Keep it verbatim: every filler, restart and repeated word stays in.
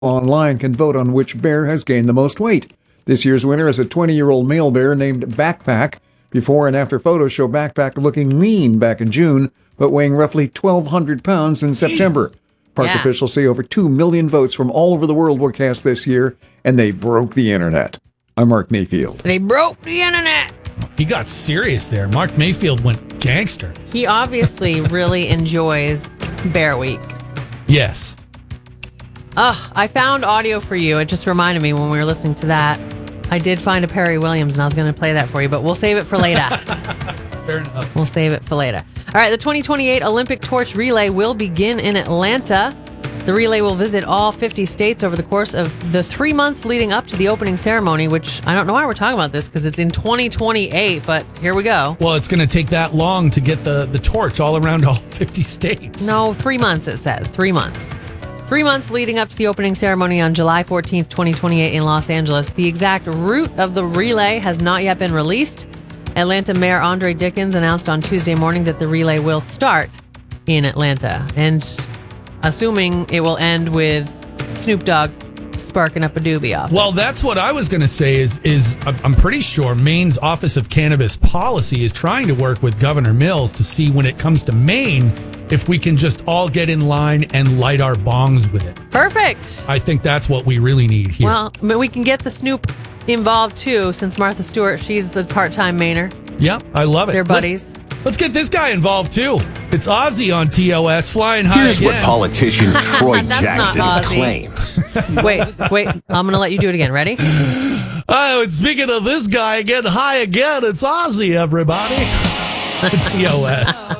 online can vote on which bear has gained the most weight. This year's winner is a twenty-year-old male bear named Backpack. Before and after photos show Backpack looking lean back in June, but weighing roughly twelve hundred pounds in September. Jeez. Park yeah. officials say over two million votes from all over the world were cast this year, and they broke the internet. I'm Mark Mayfield. They broke the internet. He got serious there. Mark Mayfield went gangster. He obviously really enjoys Bear Week. Yes. Ugh, I found audio for you. It just reminded me when we were listening to that. I did find a Perry Williams, and I was going to play that for you, but we'll save it for later. Fair enough. We'll save it for later. All right, the twenty twenty-eight Olympic Torch Relay will begin in Atlanta. The relay will visit all fifty states over the course of the three months leading up to the opening ceremony, which I don't know why we're talking about this because it's in twenty twenty-eight, but here we go. Well, it's going to take that long to get the, the torch all around all fifty states. No, three months it says. Three months. Three months leading up to the opening ceremony on July fourteenth, twenty twenty-eight in Los Angeles. The exact route of the relay has not yet been released. Atlanta Mayor Andre Dickens announced on Tuesday morning that the relay will start in Atlanta. And assuming it will end with Snoop Dogg sparking up a doobie off. Well, that's what I was going to say is, is I'm pretty sure Maine's Office of Cannabis Policy is trying to work with Governor Mills to see when it comes to Maine if we can just all get in line and light our bongs with it. Perfect. I think that's what we really need here. Well, but we can get the Snoop involved too, since Martha Stewart, she's a part-time Mainer. Yeah, I love it. They're buddies. Let's, let's get this guy involved too. It's Ozzy on T O S, flying high Here's again. what politician Troy That's Jackson not Ozzy. claims. Wait, wait. I'm going to let you do it again. Ready? Oh, and speaking of this guy getting high again, it's Ozzy, everybody. T O S.